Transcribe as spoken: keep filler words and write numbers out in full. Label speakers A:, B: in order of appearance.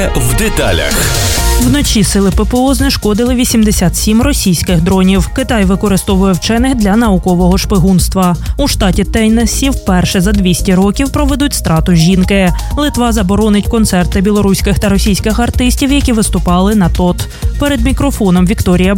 A: Все в деталях.
B: Вночі сили ППО знешкодили вісімдесят сім російських дронів. Китай використовує вчених для наукового шпигунства. У штаті Теннессі вперше за двісті років проведуть страту жінки. Литва заборонить концерти білоруських та російських артистів, які виступали на ТОТ. Перед мікрофоном Вікторія